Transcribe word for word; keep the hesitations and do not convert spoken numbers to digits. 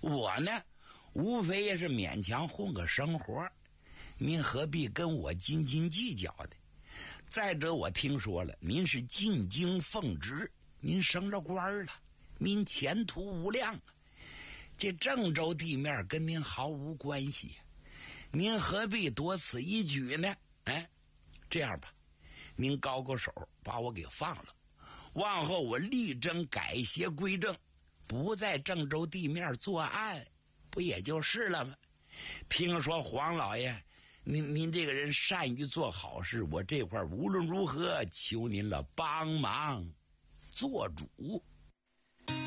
我呢，无非也是勉强混个生活，您何必跟我斤斤计较的？再者，我听说了，您是进京奉职，您升了官了，您前途无量，这郑州地面跟您毫无关系，您何必多此一举呢？哎，这样吧，您高个手把我给放了，往后我力争改邪归正，不在郑州地面作案，不也就是了吗？听说黄老爷您您这个人善于做好事，我这块无论如何求您了，帮忙做主。